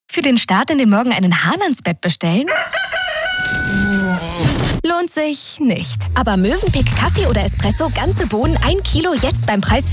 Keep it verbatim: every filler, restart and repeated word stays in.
Für den Start in den Morgen einen Hahn ans Bett bestellen? Lohnt sich nicht. Aber Mövenpick Kaffee oder Espresso, ganze Bohnen, ein Kilo jetzt beim Preis